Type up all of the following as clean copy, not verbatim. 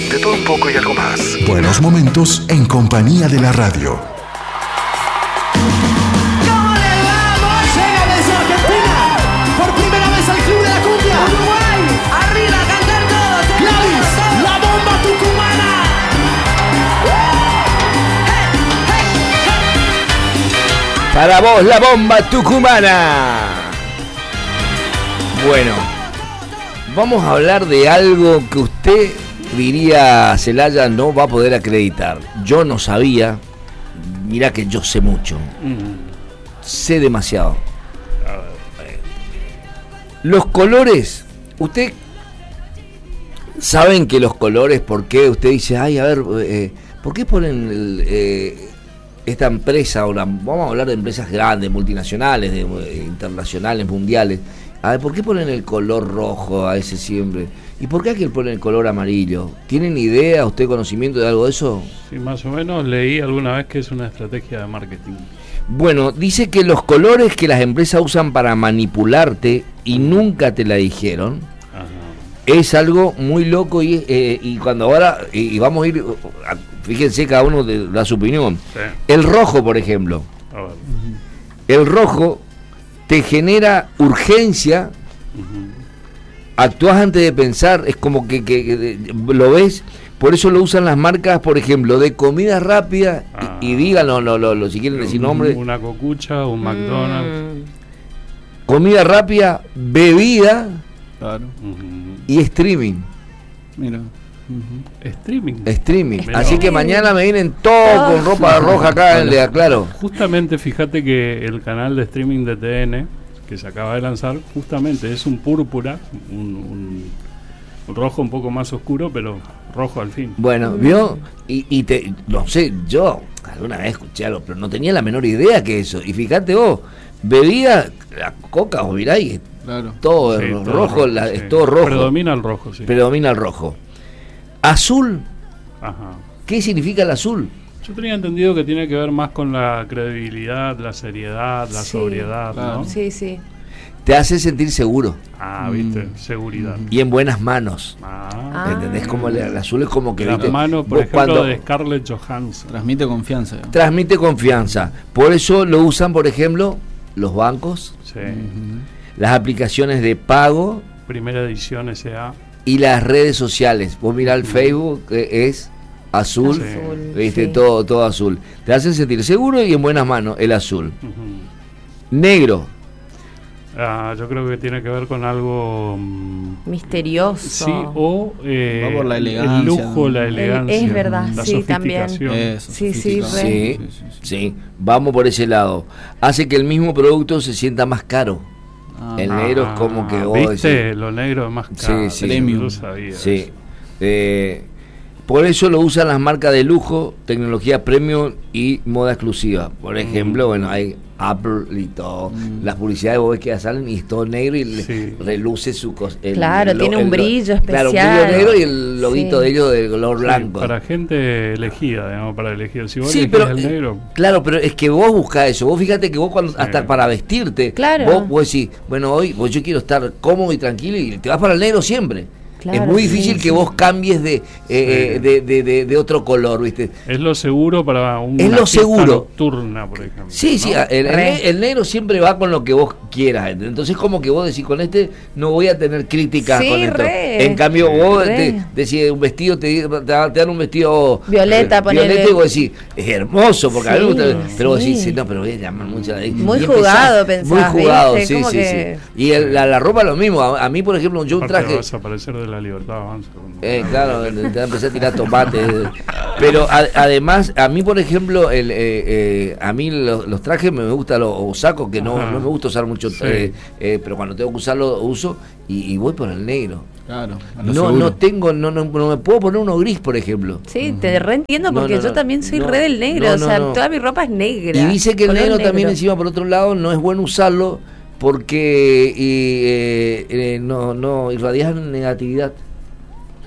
De todo un poco y algo más. Buenos momentos en compañía de la radio. ¿Cómo le vamos? Llega desde Argentina, por primera vez al Club de la Cumbia. Uruguay, arriba a cantar todos. Gladys, la bomba tucumana. Para vos, la bomba tucumana. Bueno, vamos a hablar de algo que usted diría, Celaya, no va a poder acreditar. Yo no sabía, mirá que yo sé mucho. Sé demasiado. Los colores, usted saben que los colores, ¿por qué? Usted dice, ay, a ver, ¿por qué ponen esta empresa? Vamos a hablar de empresas grandes, multinacionales, internacionales, mundiales. A ver, ¿por qué ponen el color rojo a ese siempre? ¿Y por qué aquel pone el color amarillo? ¿Tienen idea, usted conocimiento de algo de eso? Sí, más o menos leí alguna vez que es una estrategia de marketing. Bueno, dice que los colores que las empresas usan para manipularte y nunca te la dijeron, es algo muy loco y cuando ahora, y vamos a ir, fíjense, cada uno da su opinión. Sí. El rojo, por ejemplo. A ver. El rojo te genera urgencia, actúas antes de pensar, es como que lo ves, por eso lo usan las marcas, por ejemplo, de comida rápida, y díganlo, si quieren decir nombre. Una cocucha, un McDonald's. Comida rápida, bebida, Claro. y streaming. Mira. Streaming. Mirá. Así que mañana me vienen todos con ropa roja acá en Lea Claro. Justamente fíjate que el canal de streaming de TN que se acaba de lanzar, justamente es un púrpura, un rojo un poco más oscuro, pero rojo al fin. Bueno, vio, no sé, yo alguna vez escuché algo, pero no tenía la menor idea que eso. Y fíjate vos, bebida, la coca o miráis, Claro. todo Sí, es todo rojo, sí. es todo rojo. Predomina el rojo, sí. Predomina el rojo. Azul, Ajá. ¿qué significa el azul? Yo tenía entendido que tiene que ver más con la credibilidad, la seriedad, la Sí. sobriedad, Claro. ¿no? Sí, sí. Te hace sentir seguro Viste, seguridad. y en buenas manos. ¿Entendés? Como el azul es como que La ¿viste? mano, por Vos ejemplo, cuando de Scarlett Johansson. Transmite confianza. transmite confianza. Por eso lo usan, por ejemplo, los bancos, Sí. las aplicaciones de pago Primera edición S.A. y las redes sociales. Vos mirá el Facebook, que es azul, Sí. Azul, viste, sí. todo azul. Te hacen sentir seguro y en buenas manos el azul. Ujú. Negro, Yo creo que tiene que ver con algo Misterioso. sí, o Va por la el elegancia, lujo, ¿no? la elegancia, Es verdad, la sí, también. sofisticación. Sí, sí, re. sí, vamos por ese lado. Hace que el mismo producto se sienta más caro. El negro es como que vos ¿viste? decís, Lo negro es más caro. Sí, premium. Yo sabía sí. eso. Por eso lo usan las marcas de lujo, tecnología premium y moda exclusiva. Por ejemplo, bueno, hay Apple y todo. Las publicidades vos ves que ya salen y es todo negro y Sí. reluce su cosa. Claro, tiene un brillo Claro, un especial. brillo negro y el loguito Sí. de ellos de color Sí, blanco. para gente elegida, digamos, para elegir. Si vos Sí, elegís pero el negro, claro, pero es que vos buscás eso. Vos fíjate que vos cuando hasta para vestirte, Claro. vos decís, bueno, hoy yo quiero estar cómodo y tranquilo y te vas para el negro siempre. Claro, es muy sí, difícil que sí. vos cambies de otro color, ¿viste? es lo seguro para una Es lo fiesta seguro. nocturna, por ejemplo. Sí, sí, ¿no? el negro siempre va con lo que vos quieras. Entonces, como que vos decís, con este no voy a tener críticas Sí, con esto. re. En cambio, vos Re. decís un vestido, te dan un vestido Violeta, ponele. violeta y vos decís, es hermoso, porque a mí me gusta. Sí, Pero vos sí. decís, sí, no, pero voy a llamar mucho la Muy y jugado, empezás, pensás, muy jugado, ¿viste? sí, Como sí, que- sí. Y la ropa lo mismo. A mí, por ejemplo, yo un Aparte traje. vas a aparecer de la libertad avanza. Claro, te empecé a tirar tomates. Pero además, a mí, por ejemplo, a mí los trajes me gustan los sacos, que no me gusta usar mucho, Sí. pero cuando tengo que usarlo, uso y voy por el negro. Claro. a lo No seguro. no me puedo poner uno gris, por ejemplo. Sí, te reentiendo No, porque no, yo no, también soy no, re del negro. no, O sea, no. toda mi ropa es negra. Y dice que el color negro también encima, por otro lado, no es bueno usarlo porque no irradias negatividad.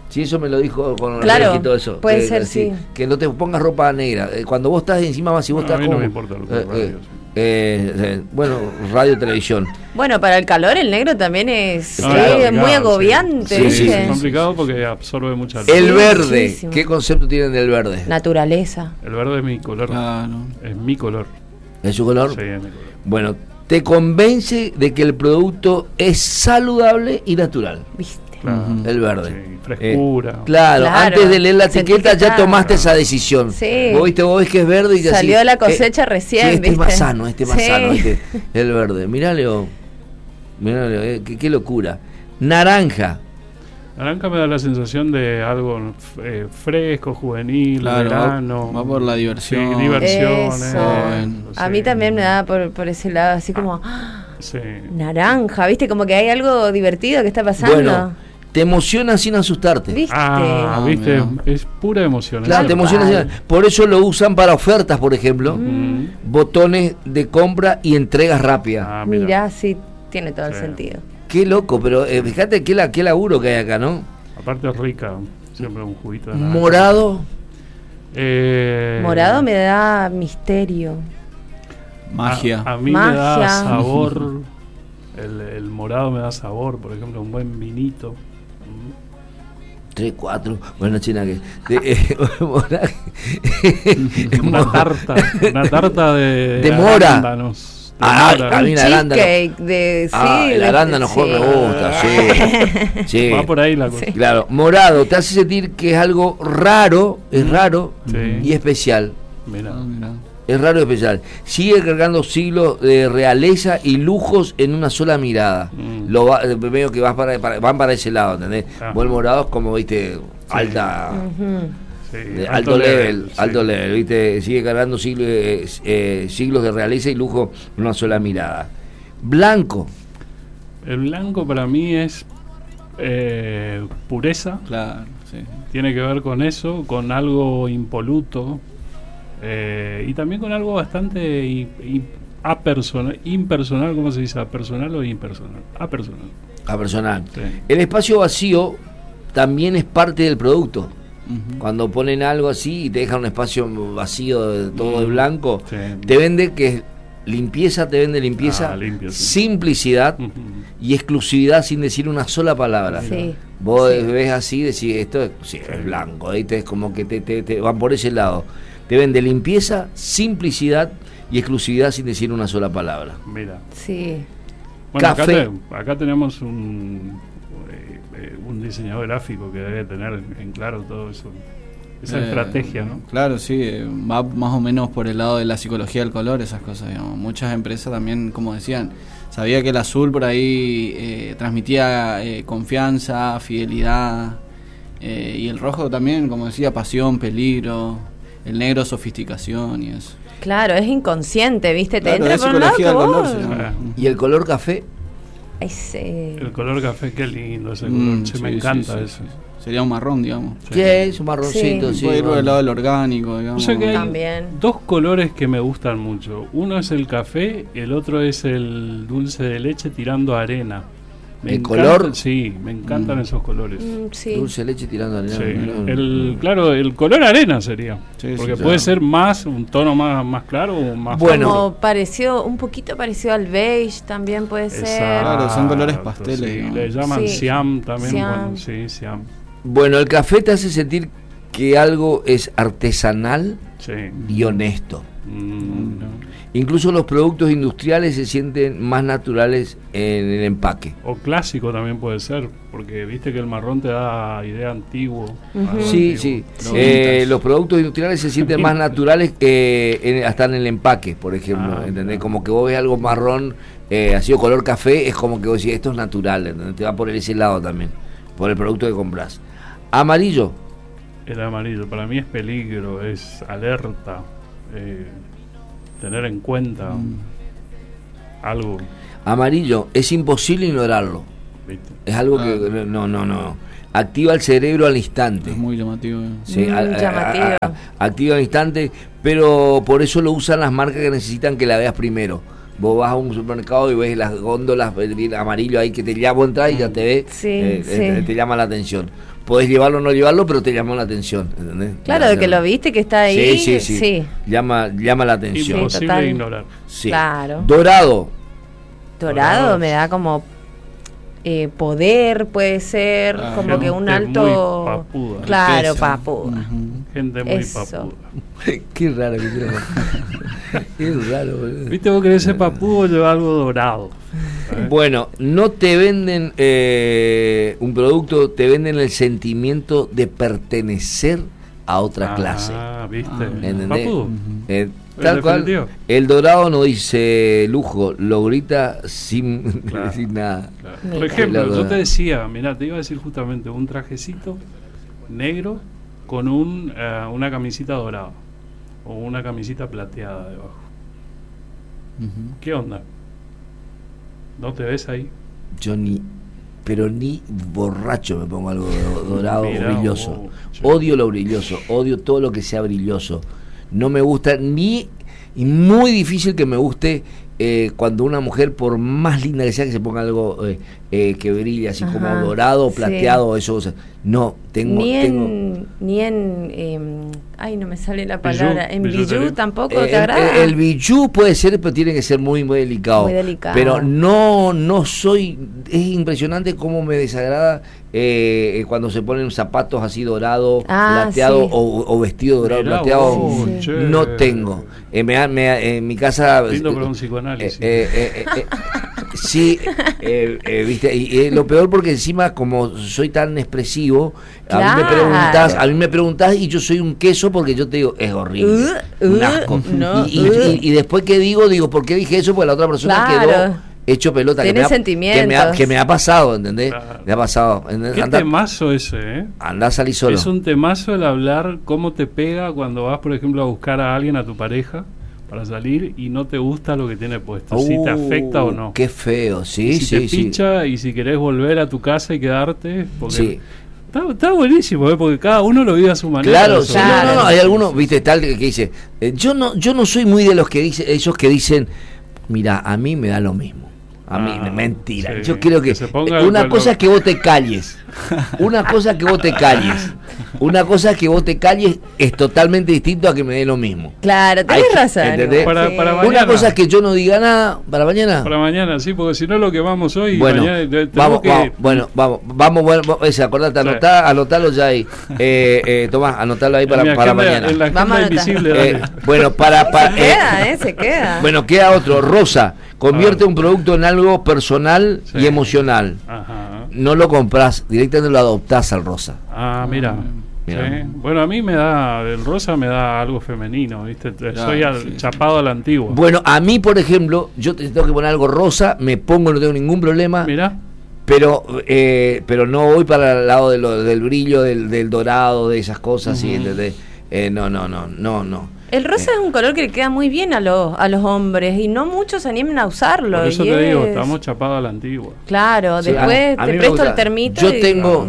Sí, eso me lo dijo con Claro, y todo eso. puede ser, sí. Que no te pongas ropa negra. Cuando vos estás encima más, si vos No, estás a mí no como... me importa lo que es radio, bueno, radio, televisión. Bueno, para el calor el negro también es, No, muy complicado, agobiante, sí. Sí, ¿viste? es complicado porque absorbe mucha luz. El verde, muchísimo. ¿qué concepto tienen del verde? Naturaleza. El verde es mi color. Claro. Es mi color. ¿Es su color? Sí, es mi color. Bueno, te convence de que el producto es saludable y natural. ¿Viste? Claro. El verde. Sí, frescura. Claro, Claro, antes de leer la sentí etiqueta que ya está- tomaste esa decisión. Sí. Vos ves que es verde y ya Salió así, de la cosecha recién, sí, este es ¿viste? más sano, este es más Sí. sano, el verde. Mirá, Leo, qué locura. Naranja, Naranja me da la sensación de algo fresco, juvenil, Claro, verano. va por la diversión. Sí, diversión. Eso. A sí. mí también me da por ese lado, así como Sí. naranja, ¿viste? Como que hay algo divertido que está pasando. bueno, te emociona sin asustarte. ¿Viste? Ah, viste, mira. es pura emoción. Claro, es te algo. emociona. Por eso lo usan para ofertas, por ejemplo, botones de compra y entregas rápidas. Ah, mira. Mirá, sí, tiene todo el Sí. sentido. Qué loco, pero fíjate qué laburo que hay acá, ¿no? Aparte es rica, siempre un juguito de naranja. Morado, Morado me da misterio. Magia. A mí Magia. me da sabor. El morado me da sabor, por ejemplo, un buen vinito. 3, 4, bueno, China, que... Una tarta de mora. arándanos. De Ah, mora. a mí Un el arándano. cheesecake de sí, el arándano sí. joven me gusta, sí. Sí. Va por ahí la cosa. Sí. Claro, morado, te hace sentir que es algo raro, es raro Sí. y especial. Mira. Ah, mirá. Es raro y especial. Sigue cargando siglos de realeza y lujos en una sola mirada. Veo que van para ese lado, ¿entendés? Ah. Vos el morado es como, viste, alta... Ujú. Sí, alto level, sí. alto level, ¿viste? Sigue cargando siglos de realeza y lujo en una sola mirada. Blanco, El blanco para mí es pureza. Claro, sí. Tiene que ver con eso, con algo impoluto. Y también con algo bastante impersonal, ¿cómo se dice? ¿Apersonal o impersonal? Apersonal. a personal. Sí. El espacio vacío también es parte del producto. Ujú. Cuando ponen algo así y te dejan un espacio vacío, todo de blanco, Sí. te vende que es limpieza, Ah, limpio, sí. simplicidad Ujú. y exclusividad sin decir una sola palabra. Sí. Vos ves así, decís, esto es blanco, ¿viste? Es como que te van por ese lado. Te vende limpieza, simplicidad y exclusividad sin decir una sola palabra. Mira. Sí. Bueno, Café. acá tenemos un diseñador gráfico que debe tener en claro todo eso. Esa estrategia, ¿no? Claro, sí, va más o menos por el lado de la psicología del color, esas cosas, digamos. Muchas empresas también, como decían, sabía que el azul por ahí transmitía confianza, fidelidad, y el rojo también, como decía, pasión, peligro, el negro, sofisticación y eso. Claro, es inconsciente, ¿viste? Te Claro, entra es por un lado que psicología del color, vos... se llama. Ah. ¿Y el color café? Ese... El color café, qué lindo ese color. Sí, me encanta sí, eso. sí. Sería un marrón, digamos. Sí. ¿Qué es? Un marroncito, sí. Puede ir por el lado del orgánico, digamos. O sea que hay También. dos colores que me gustan mucho. Uno es el café, el otro es el dulce de leche tirando arena. Me ¿El encanta- color? Sí, me encantan esos colores. Sí. Dulce de leche tirando arena. Sí. Claro, el color arena sería. Sí, porque sí, puede claro. ser más, un tono más claro o más Bueno. Como pareció, un poquito parecido al beige también puede ser. Claro, son colores pasteles, Sí, digamos. le llaman Sí. Siam también. Siam. Bueno, sí, Siam. Bueno, el café te hace sentir que algo es artesanal Sí. y honesto. No. Incluso los productos industriales se sienten más naturales en el empaque. O clásico también puede ser, porque viste que el marrón te da idea antiguo. Ujú. algo Sí, antiguo. sí. Lo vintage. Los productos industriales se sienten más naturales hasta en el empaque, por ejemplo. Ah, ¿Entendés? claro. Como que vos ves algo marrón, así o color café, es como que vos decís, esto es natural. ¿Entendés? Te va por ese lado también, por el producto que compras. Amarillo. El amarillo para mí es peligro, es alerta, tener en cuenta algo. Amarillo, es imposible ignorarlo. ¿Viste? Es algo que no. Activa el cerebro al instante. Es muy llamativo. Sí, Llamativo. activa al instante, pero por eso lo usan las marcas que necesitan que la veas primero. Vos vas a un supermercado y ves las góndolas amarillo ahí que te llama entrar y ya te ve, Sí, sí. te llama la atención. podés llevarlo o no llevarlo, pero te llamó la atención, ¿entendés? Claro, de que lo viste que está ahí. Sí. Llama la atención. Imposible total. ignorar. Sí. Claro. Dorado. Dorado me da como poder, puede ser, como gente que un muy alto. papuda. Claro, Riqueza. papuda. Gente muy Eso. papuda. Qué raro que creo. Es raro, boludo. ¿Viste vos querés ser papudo o llevar algo dorado? ¿Sabes? Bueno, no te venden un producto, te venden el sentimiento de pertenecer a otra clase. ¿Viste? ¿Entendés? Papudo. Tal ¿En cual. definitiva? El dorado no dice lujo, lo grita sin Claro. decir nada. Claro. Mira. Por ejemplo, Claro. yo te decía, mirá, te iba a decir justamente un trajecito negro con una camisita dorada o una camisita plateada debajo. ¿Qué onda? ¿No te ves ahí? Yo ni borracho me pongo algo dorado o Mirá, brilloso. che. Odio lo brilloso, odio todo lo que sea brilloso. No me gusta y muy difícil que me guste cuando una mujer, por más linda que sea, que se ponga algo que brilla así como Ajá, dorado, sí. plateado, eso. O sea, no, Ni en ay, no me sale la Bijou, palabra. En billutería. bijou tampoco te agrada. El bijou puede ser, pero tiene que ser muy, muy delicado. Muy delicado. Pero no soy. Es impresionante cómo me desagrada cuando se ponen zapatos así dorados, plateados sí. o vestido dorado, Mirá plateado. vos, che. No tengo. En mi casa. Lindo para un psicoanálisis. Sí, viste, y lo peor porque encima como soy tan expresivo, Claro. a mí me preguntás y yo soy un queso porque yo te digo, es horrible, un asco. no, Y después que digo, ¿por qué dije eso? Porque la otra persona Claro. quedó hecho pelota. Tenés sentimientos. Que me ha pasado, ¿entendés? Claro. Me ha pasado. Qué temazo ese, ¿eh? Andá a salir solo. Es un temazo el hablar cómo te pega cuando vas, por ejemplo, a buscar a alguien, a tu pareja, para salir y no te gusta lo que tiene puesto. Si te afecta o no. Qué feo, sí, si te sí. pincha y si querés volver a tu casa y quedarte. Porque Sí. está buenísimo, ¿eh? Porque cada uno lo vive a su manera. Claro, eso. sí, no, hay algunos, viste, tal que dice, yo no soy muy de los que dicen, esos que dicen, mira, a mí me da lo mismo. A mí, mentira. Sí, Yo creo que se ponga una el cosa pelo. es que vos te calles. Una cosa es que vos te calles. Una cosa es que vos te calles es totalmente distinto a que me dé lo mismo. Claro, tenés Ay, razón. ¿entendés? igual, Para sí. mañana. Una cosa es que yo no diga nada para mañana. Para mañana, sí, porque si no lo que vamos hoy, Bueno, mañana tenemos vamos, que... vamos, ese, acordate, Sí. anotalo ya ahí. Tomás, anotalo ahí para en mi agenda- mañana. En la agenda Vamos a anotar. invisible, dale. Bueno, Se queda, se queda. bueno, queda otro. Rosa, convierte un producto en algo personal Sí. y emocional. Ajá. No lo compras, directamente lo adoptás al rosa. Mira. Mira. Sí. Bueno, a mí el rosa me da algo femenino, ¿viste? Soy sí. chapado a la antigua. Bueno, a mí, por ejemplo, yo te tengo que poner algo rosa, me pongo, no tengo ningún problema, Mira, pero no voy para el lado del brillo, del dorado, de esas cosas, ¿sí? ¿Entendés? No. El rosa es un color que le queda muy bien a los hombres y no muchos se animan a usarlo. por eso y te digo, es- estamos chapados a la antigua. Claro, Sí, después a te mí me presto gusta. el termito. Yo y-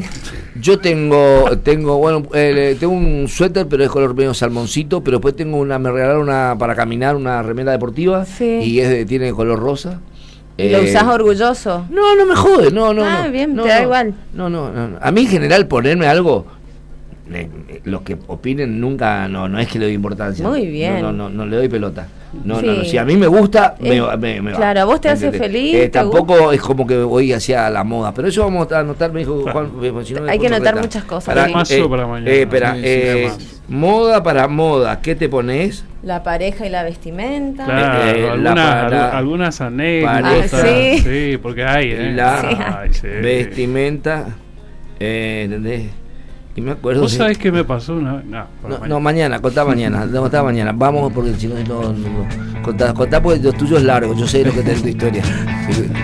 tengo, bueno, tengo un suéter, pero es color medio salmoncito, pero después me regalaron para caminar una remera deportiva Sí. y tiene color rosa. ¿Y lo usás orgulloso? No me jode, no. Bien, no, te da igual. No. A mí en general ponerme algo, los que opinen nunca, no es que le doy importancia. Muy bien. No le doy pelota. No. Sí. Si a mí me gusta, me va. Claro, a vos te hace ¿Entendés? feliz, te tampoco es como que voy hacia la moda, pero eso vamos a anotar, me dijo Juan. Si no me Hay que después anotar reta. muchas cosas. Pará, Temazo para mañana. espera, Sí, moda para moda, ¿qué te pones? La pareja y la vestimenta. Claro, la algunas anécdotas. pareja. Sí. Porque hay, ¿eh? La Ay, sí. vestimenta, ¿entendés? Y me acuerdo. ¿Vos sí. sabés qué me pasó una vez? No, para mañana. Mañana, contá mañana. Vamos, porque si no, contá porque los tuyos largos, yo sé lo que tenés tu historia. Sí.